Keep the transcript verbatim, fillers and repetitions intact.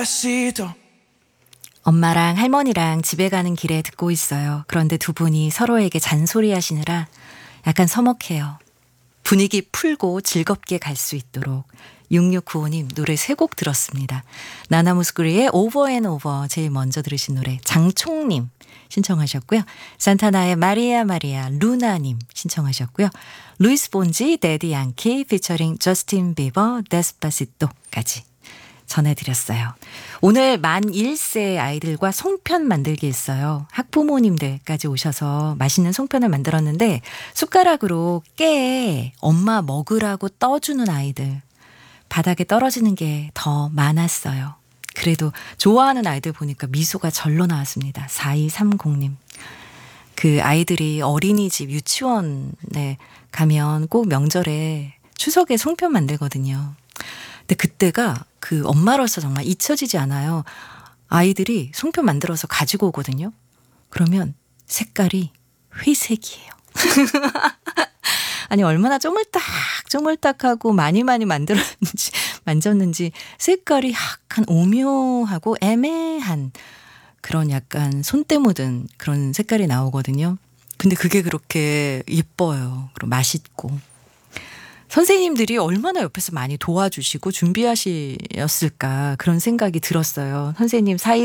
엄마랑 할머니랑 집에 가는 길에 듣고 있어요. 그런데 두 분이 서로에게 잔소리 하시느라 약간 서먹해요. 분위기 풀고 즐겁게 갈 수 있도록 육육구오 님 노래 세 곡 들었습니다. 나나무스구리의 오버 앤 오버 제일 먼저 들으신 노래 장총님 신청하셨고요. 산타나의 마리아 마리아 루나님 신청하셨고요. 루이스 본지 데디 양키 피처링 저스틴 비버 데스파시토까지 전해드렸어요. 오늘 만 일 세 아이들과 송편 만들기 했어요. 학부모님들까지 오셔서 맛있는 송편을 만들었는데 숟가락으로 깨 엄마 먹으라고 떠주는 아이들 바닥에 떨어지는 게 더 많았어요. 그래도 좋아하는 아이들 보니까 미소가 절로 나왔습니다. 사이삼공 님. 그 아이들이 어린이집 유치원에 가면 꼭 명절에 추석에 송편 만들거든요. 근데 그때가 그 엄마로서 정말 잊혀지지 않아요. 아이들이 송편 만들어서 가지고 오거든요. 그러면 색깔이 회색이에요. 아니 얼마나 쪼물딱 쪼물딱하고 많이 많이 만들었는지 만졌는지 색깔이 약간 오묘하고 애매한 그런 약간 손때 묻은 그런 색깔이 나오거든요. 근데 그게 그렇게 예뻐요. 그리고 맛있고. 선생님들이 얼마나 옆에서 많이 도와주시고 준비하셨을까 그런 생각이 들었어요. 선생님 사이